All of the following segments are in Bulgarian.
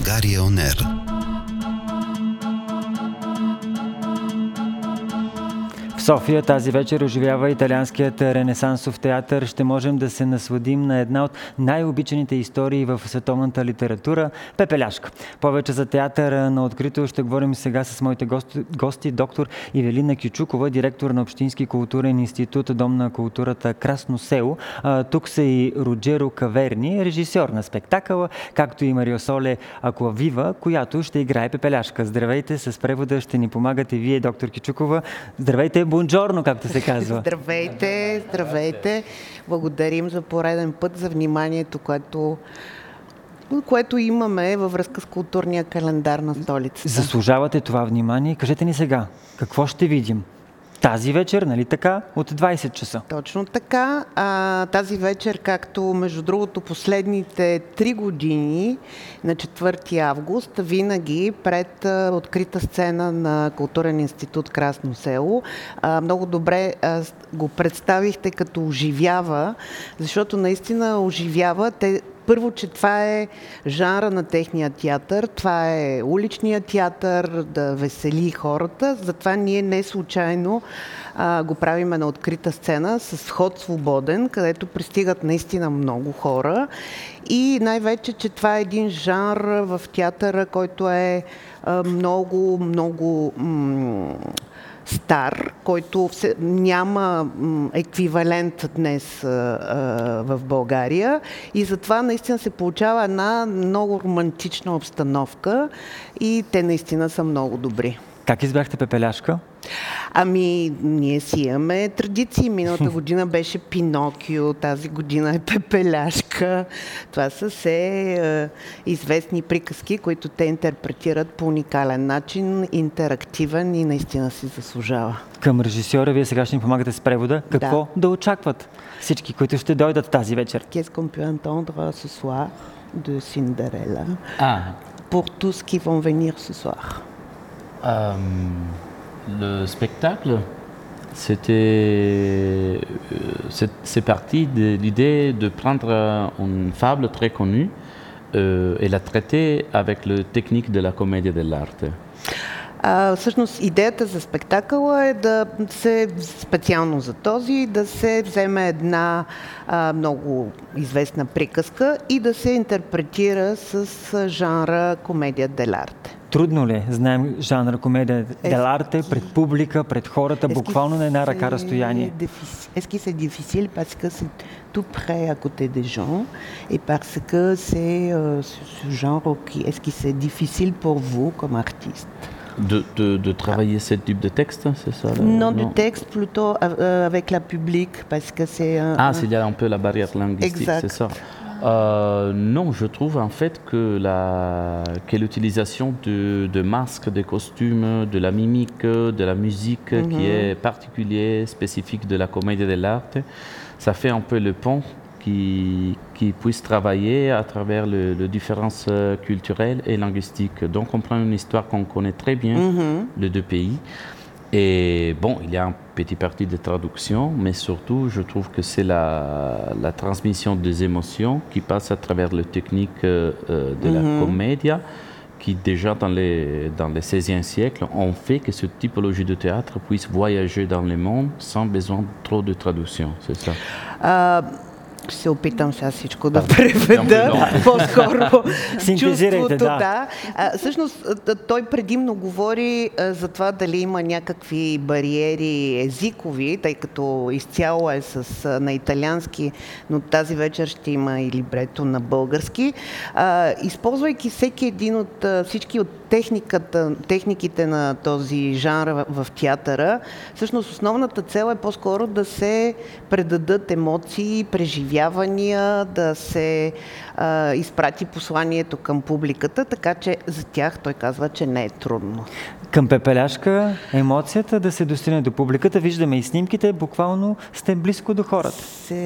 България On Air. В София тази вечер оживява италианският ренесансов театър. Ще можем да се насладим на една от най-обичаните истории в световната литература – Пепеляшка. Повече за театъра на открито ще говорим сега с моите гости, доктор Ивелина Кючукова, директор на Общински културен институт Дом на културата Красно село. Тук са и Руджеро Каверни, режисьор на спектакъла, както и Мариосоле Акуавива, която ще играе Пепеляшка. Здравейте, с превода ще ни помагате вие, доктор Кючукова. Здравейте, бонджорно, както се казва. Здравейте, здравейте. Благодарим за пореден път за вниманието, което имаме във връзка с културния календар на столицата. Заслужавате това внимание. Кажете ни сега, какво ще видим? Тази вечер, нали така, от 20 часа? Точно така. Тази вечер, както между другото последните 3 години, на 4 август, винаги пред открита сцена на Културен институт Красно село. Много добре го представихте като оживява, защото наистина оживява. Първо, че това е жанра на техния театър, това е уличният театър, да весели хората, затова ние не случайно го правиме на открита сцена с вход свободен, където пристигат наистина много хора и най-вече, че това е един жанр в театъра, който е много стар, който няма еквивалент днес в България и затова наистина се получава една много романтична обстановка и те наистина са много добри. Как избрахте Пепеляшка? Ние си имаме традиции. Миналата година беше Пинокио, тази година е Пепеляшка. Това са все известни приказки, които те интерпретират по уникален начин, интерактивен и наистина си заслужава. Към режисьора, вие сега ще ни помагате с превода. Какво да очакват всички, които ще дойдат тази вечер? Qu'est-ce qu'on peut entendre ce soir de Cinderella pour tous qui vont venir ce soir? Le spectacle, c'est parti de l'idée de prendre une fable très connue et la traiter avec la technique de la comédie dell'arte. Всъщност идеята за спектакъла е да се, специално за този, да се вземе една много известна приказка и да се интерпретира с жанра комедия dell'arte. Трудно ли? Знаем жанра комедия dell'arte пред публика, пред хората, буквално на една ръка разстояние. Est-ce que c'est difficile parce que c'est tout près à côté des gens et parce que c'est ce genre qui est-ce que c'est difficile pour vous comme artiste? De travailler ce type de texte, c'est ça? Non, du texte plutôt avec la public parce que c'est s'il y a un peu la barrière linguistique, exact. C'est ça. Non, je trouve en fait que l'utilisation de masques, de costumes, de la mimique, de la musique qui est particulière, spécifique de la comédie dell'arte, ça fait un peu le pont qui puisse travailler à travers les différences culturelles et linguistiques. Donc on prend une histoire qu'on connaît très bien, les deux pays. Et bon, il y a une petite partie de traduction, mais surtout, je trouve que c'est la transmission des émotions qui passe à travers les techniques de la comédia, qui déjà dans le XVIe siècle ont fait que cette typologie de théâtre puisse voyager dans le monde sans besoin de trop de traduction, c'est ça. Ще се опитам сега всичко да преведа по-скоро чувството. Да. Всъщност той предимно говори за това дали има някакви бариери езикови, тъй като изцяло е на италиански, но тази вечер ще има и либрето на български. Използвайки всеки един от всички от техниките на този жанр в театъра, всъщност основната цел е по-скоро да се предадат емоции, преживявания, да се изпрати посланието към публиката, така че за тях той казва, че не е трудно. Към Пепеляшка емоцията да се достигне до публиката, виждаме и снимките, буквално сте близко до хората.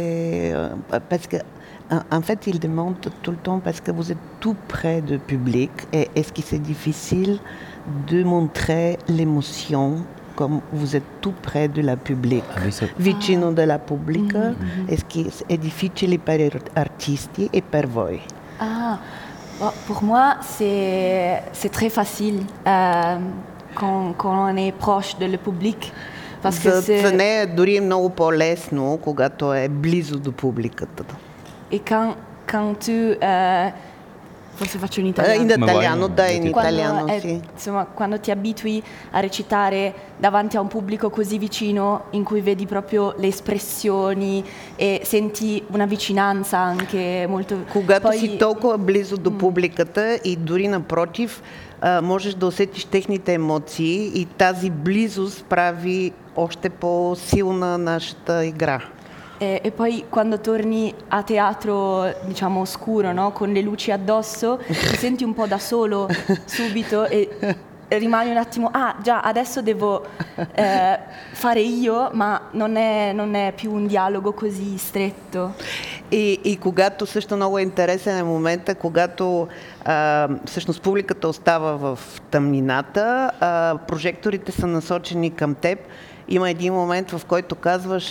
En fait, il demande tout le temps parce que vous êtes tout près du public et est-ce que c'est difficile de montrer l'émotion comme vous êtes tout près de la public, vicino della pubblica, est-ce che è difficile per artisti e per voi? Pour moi, c'est très facile quand on est proche de le public. За нея дори е много по-лесно, когато е близо до публиката. И quand tu forse faccio in italiano. In italiano, dai, in italiano, sì. Insomma, quando ti abitui a recitare davanti a un pubblico così vicino, in cui vedi proprio le espressioni e senti una vicinanza anche molto... Когато си толкова близо до публиката и дори напротив, можеш да усетиш техните емоции и тази близост прави още по-силна нашата игра. E poi quando torni a teatro, diciamo scuro, no? Con le luci addosso, ti senti un po' da solo subito e rimani un attimo, già, adesso devo fare io, ma non è più un dialogo così stretto. И когато също много интересен е момента, когато всъщност публиката остава в тъмнината, прожекторите са насочени към теб. Има един момент, в който казваш,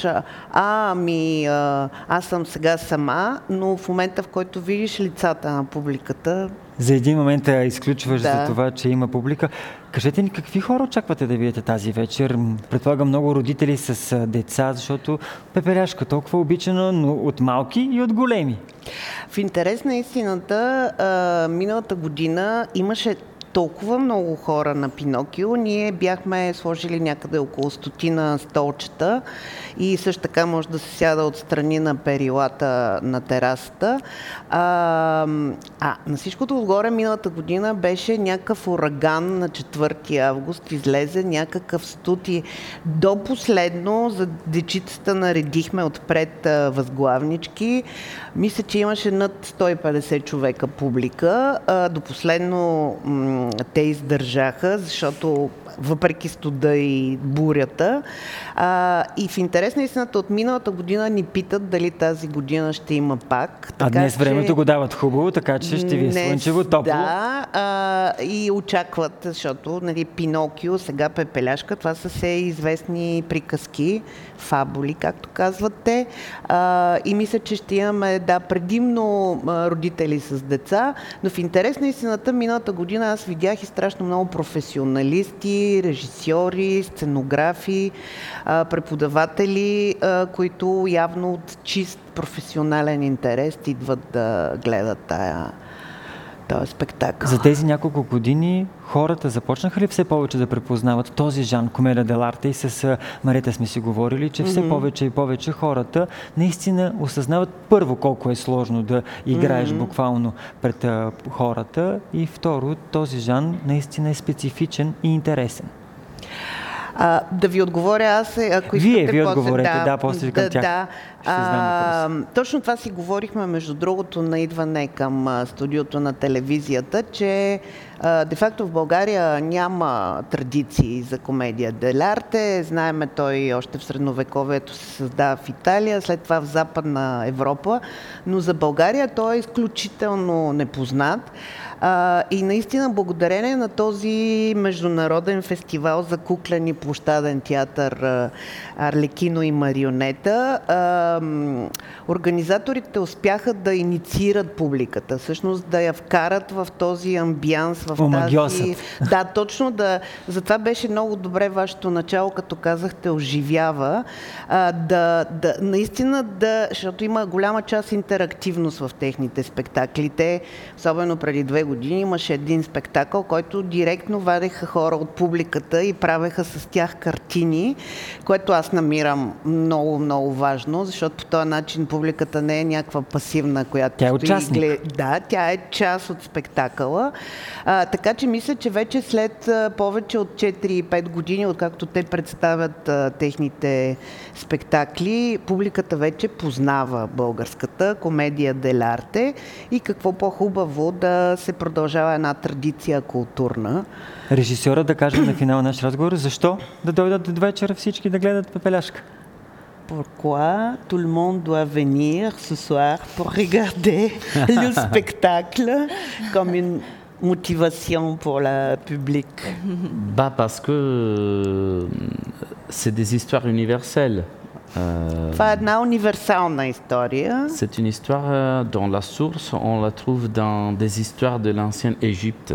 аз съм сега сама, но в момента, в който видиш лицата на публиката... За един момент изключваш за това, че има публика. Кажете ни, какви хора очаквате да видите тази вечер? Предполагам много родители с деца, защото Пепеляшка толкова обичана, но от малки и от големи. В интерес на истината, миналата година имаше толкова много хора на Пинокио. Ние бяхме сложили някъде около 100 столчета и също така може да се сяда отстрани на перилата на терасата. На всичкото отгоре миналата година беше някакъв ураган на 4 август. Излезе някакъв студ и до последно за дечицата наредихме отпред възглавнички. Мисля, че имаше над 150 човека публика. До последно те издържаха, защото въпреки студа и бурята. И в интерес на истината от миналата година ни питат дали тази година ще има пак. Така, днес времето го дават хубаво, така че ще ви е слънчево, топло. Да, и очакват, защото Пинокио, сега Пепеляшка, това са все известни приказки, фабули, както казват те. И мисля, че ще имаме, предимно родители с деца, но в интерес на истината миналата година аз видях и страшно много професионалисти, режисьори, сценографи, преподаватели, които явно от чист професионален интерес идват да гледат този спектакъл. За тези няколко години хората започнаха ли все повече да препознават този жанр комедия дел'арте? И с Марета сме си говорили, че все повече и повече хората наистина осъзнават първо колко е сложно да играеш буквално пред хората и второ, този жанр наистина е специфичен и интересен. Да ви отговоря аз, ако искате. Вие отговорете, после към тях. Точно това си говорихме, между другото, на идване към студиото на телевизията, че де-факто в България няма традиции за комедия дел'арте. Знаеме, той още в средновековието се създава в Италия, след това в Западна Европа, но за България той е изключително непознат. И наистина благодарение на този международен фестивал за куклен и площаден театър Арлекино и Марионета, организаторите успяха да инициират публиката, всъщност да я вкарат в този амбианс, в тази... Да, точно затова беше много добре вашето начало, като казахте, оживява. Наистина защото има голяма част интерактивност в техните спектакли. Те, особено преди 2 години, имаше един спектакъл, който директно вадеха хора от публиката и правеха с тях картини, което аз намирам много, много важно, защото по този начин публиката не е някаква пасивна, която тя е участник. Да, тя е част от спектакъла. Така че мисля, че вече след повече от 4-5 години, откакто те представят техните спектакли, публиката вече познава българската комедия дел'арте и какво по-хубаво да се продължава една традиция културна. Режисьора да каже на финал наш разговор, защо да дойдат до вечера всички да гледат Пепеляшка? Pourquoi tout le monde doit venir ce soir pour regarder le spectacle comme une motivation pour le public? Parce que c'est des histoires universelles. Това е една универсална история. C'est une histoire dont la source, on la trouve dans des histoires de l'ancienne Égypte.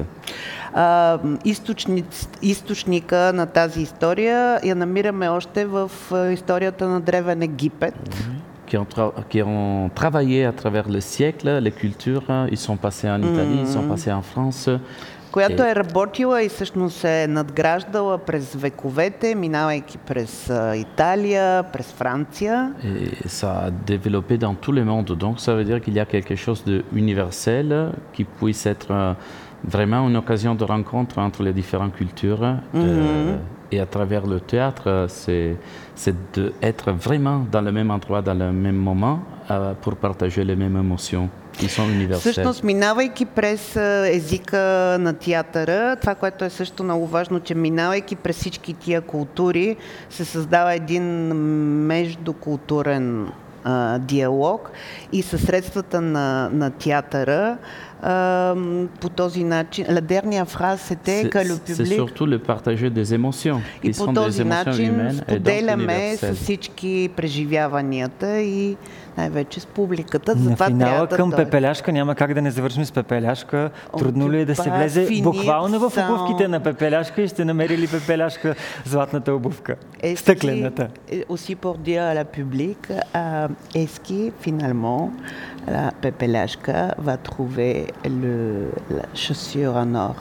Източника на тази история я намираме още в историята на Древен Египет. Qui ont travaillé à travers les siècles, les cultures. Ils sont passés en Italie, ils sont passés en France. Която е работила и всъщност е надграждала през вековете, минавайки през Италия, през Франция. Et ça a développé dans tout le monde. Donc ça veut dire qu'il y a quelque chose d'universel qui puisse être vraiment une occasion de rencontre entre les différentes cultures. Et à travers le théâtre, c'est d'être vraiment dans le même endroit, dans le même moment, pour partager les mêmes émotions. Всъщност, минавайки през езика на театъра, това, което е също много важно, че минавайки през всички тия култури, се създава един междукултурен диалог и със средствата на театъра по този начин. La dernière phrase, c'était que le public... C'est surtout le partager des émotions. И по този начин споделяме с всички преживяванията и най-вече с публиката. На финала към Пепеляшка няма как да не завършим с Пепеляшка. Трудно ли е да се влезе буквално в обувките на Пепеляшка и ще намери ли Пепеляшка златната обувка? Стъклената. Aussi pour dire à la public, est-ce que finalement la Pepelashka va trouver la chaussure en or?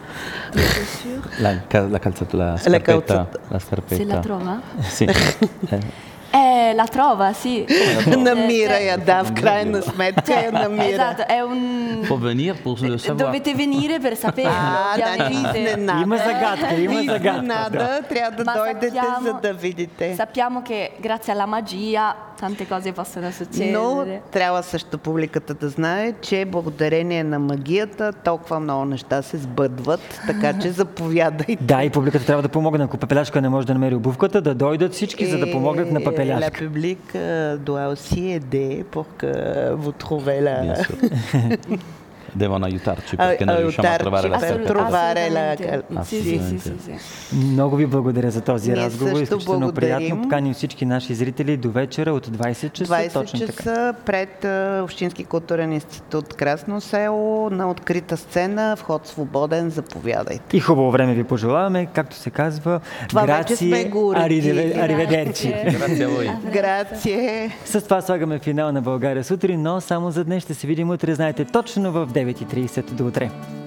La calzata, la scarpetta. Se la trova? Sì. La trova, sì. Намира я, да, в крайна сметка я намира. Esatto, è un... Faut venir pour le savoir. Dovete venire per saperlo, ovviamente. Има загадка, има загадка. Трябва да дойдете, за да видите. Sappiamo che grazie alla magia tante cose possono succedere. Но трябва също публиката да знае, че благодарение на магията толкова много неща се сбъдват, така че заповядайте. Да, и публиката трябва да помогне. Ако Пепеляшка не може да намери обувката, да дойдат всички, за да помогнат на Пепеляшка. La public doit aussi aider pour que vous trouvez la... Devono aiutarci perché non riusciamo a trovare la scarpetta. Sì. Много ви благодаря за този разговор. Изключително приятно. Поканим всички наши зрители до вечера от 20 часа. 20 часа пред Общински културен институт Красно село на открита сцена, вход свободен, заповядайте. И хубаво време ви пожелаваме, както се казва. Това вече сме го уредили. Ариведерчи. Грация. С това слагаме финал на България сутрин, но само за днес ще се видим утре, знаете, точно в 9:30. До утре!